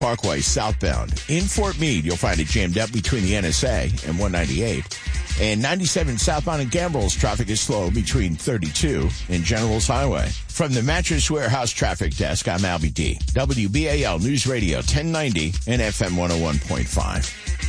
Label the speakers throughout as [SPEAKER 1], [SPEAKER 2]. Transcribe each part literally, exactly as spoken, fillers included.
[SPEAKER 1] Parkway southbound. In Fort Meade, you'll find it jammed up between the N S A and one ninety-eight. And ninety-seven southbound in Gambrills, traffic is slow between thirty-two and Generals Highway. From the Mattress Warehouse Traffic Desk, I'm Albie D. W B A L News Radio ten ninety and F M one oh one point five.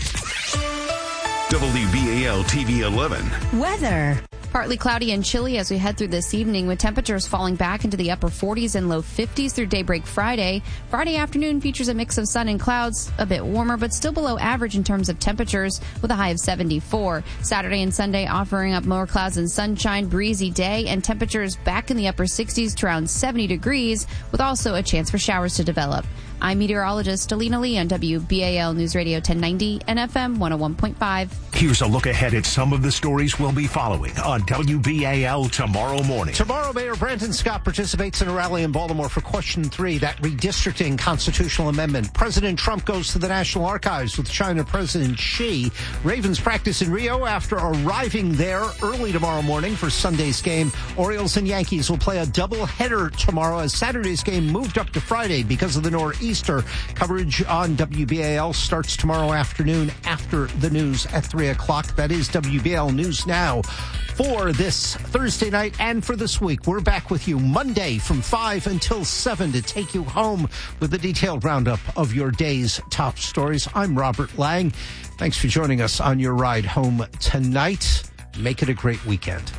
[SPEAKER 2] W B A L T V eleven.
[SPEAKER 3] Weather. Partly cloudy and chilly as we head through this evening, with temperatures falling back into the upper forties and low fifties through daybreak Friday. Friday afternoon features a mix of sun and clouds, a bit warmer, but still below average in terms of temperatures, with a high of seventy-four. Saturday and Sunday offering up more clouds and sunshine, breezy day, and temperatures back in the upper sixties to around seventy degrees, with also a chance for showers to develop. I'm meteorologist Alina Lee on W B A L News Radio ten ninety and F M one oh one point five.
[SPEAKER 2] Here's a look ahead at some of the stories we'll be following on W B A L tomorrow morning.
[SPEAKER 4] Tomorrow, Mayor Brandon Scott participates in a rally in Baltimore for question three, that redistricting constitutional amendment. President Trump goes to the National Archives with China President Xi. Ravens practice in Rio after arriving there early tomorrow morning for Sunday's game. Orioles and Yankees will play a doubleheader tomorrow as Saturday's game moved up to Friday because of the nor'easter. Coverage on W B A L starts tomorrow afternoon after the news at three o'clock. That is W B A L News Now for this Thursday night and for this week. We're back with you Monday from five until seven to take you home with a detailed roundup of your day's top stories. I'm Robert Lang. Thanks for joining us on your ride home tonight. Make it a great weekend.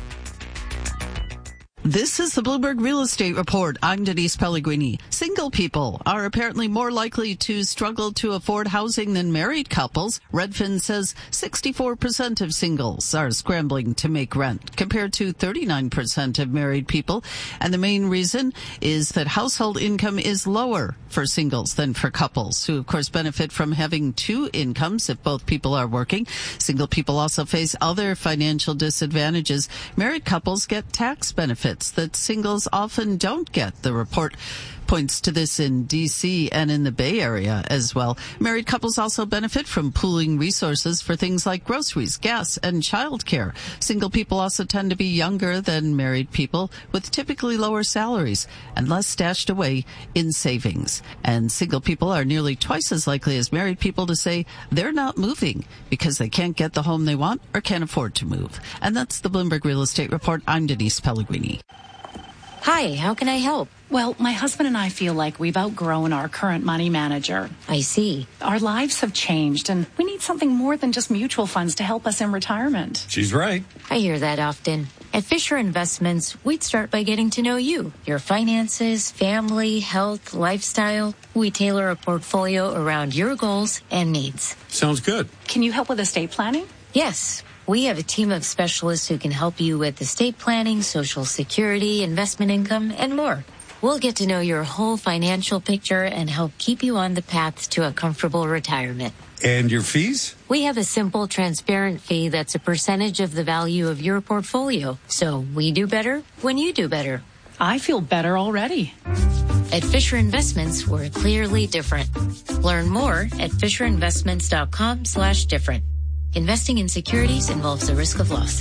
[SPEAKER 5] This is the Bloomberg Real Estate Report. I'm Denise Pellegrini. Single people are apparently more likely to struggle to afford housing than married couples. Redfin says sixty-four percent of singles are scrambling to make rent, compared to thirty-nine percent of married people. And the main reason is that household income is lower for singles than for couples, who of course benefit from having two incomes if both people are working. Single people also face other financial disadvantages. Married couples get tax benefits that singles often don't get. The report points to this in D C and in the Bay Area as well. Married couples also benefit from pooling resources for things like groceries, gas, and childcare. Single people also tend to be younger than married people, with typically lower salaries and less stashed away in savings. And single people are nearly twice as likely as married people to say they're not moving because they can't get the home they want or can't afford to move. And that's the Bloomberg Real Estate Report. I'm Denise Pellegrini.
[SPEAKER 6] Hi, how can I help?
[SPEAKER 7] Well, my husband and I feel like we've outgrown our current money manager.
[SPEAKER 6] I see.
[SPEAKER 7] Our lives have changed, and we need something more than just mutual funds to help us in retirement.
[SPEAKER 8] She's right.
[SPEAKER 6] I hear that often. At Fisher Investments, we'd start by getting to know you, your finances, family, health, lifestyle. We tailor a portfolio around your goals and needs.
[SPEAKER 8] Sounds good.
[SPEAKER 7] Can you help with estate planning?
[SPEAKER 6] Yes. We have a team of specialists who can help you with estate planning, Social Security, investment income, and more. We'll get to know your whole financial picture and help keep you on the path to a comfortable retirement.
[SPEAKER 8] And your fees?
[SPEAKER 6] We have a simple, transparent fee that's a percentage of the value of your portfolio. So we do better when you do better.
[SPEAKER 7] I feel better already.
[SPEAKER 6] At Fisher Investments, we're clearly different. Learn more at fisherinvestments.com slash different. Investing in securities involves the risk of loss.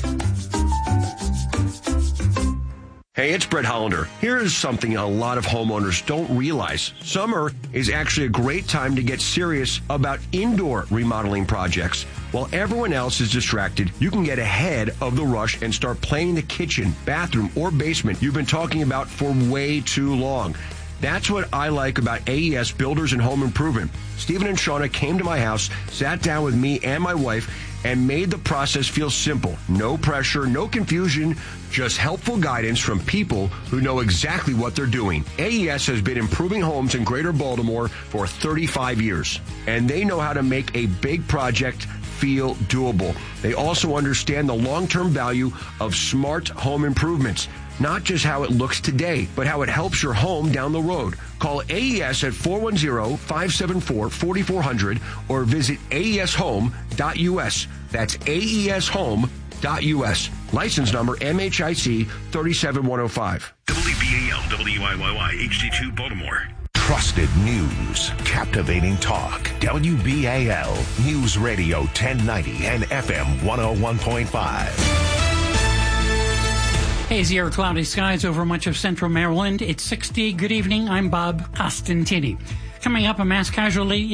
[SPEAKER 9] Hey, it's Brett Hollander. Here's something a lot of homeowners don't realize. Summer is actually a great time to get serious about indoor remodeling projects. While everyone else is distracted, you can get ahead of the rush and start planning the kitchen, bathroom, or basement you've been talking about for way too long. That's what I like about A E S Builders and Home Improvement. Stephen and Shauna came to my house, sat down with me and my wife, and made the process feel simple. No pressure, no confusion, just helpful guidance from people who know exactly what they're doing. A E S has been improving homes in Greater Baltimore for thirty-five years, and they know how to make a big project feel doable. They also understand the long-term value of smart home improvements. Not just how it looks today, but how it helps your home down the road. Call A E S at four one zero, five seven four, four four zero zero or visit A E S home dot U S. That's A E S home dot U S. License number M H I C three seven one zero five.
[SPEAKER 2] W B A L, W I Y Y, H D two, Baltimore.
[SPEAKER 10] Trusted news, captivating talk. W B A L News Radio ten ninety and F M one oh one point five.
[SPEAKER 11] Hazy or cloudy skies over much of central Maryland. It's sixty. Good evening. I'm Bob Costantini.
[SPEAKER 8] coming up, a mass casualty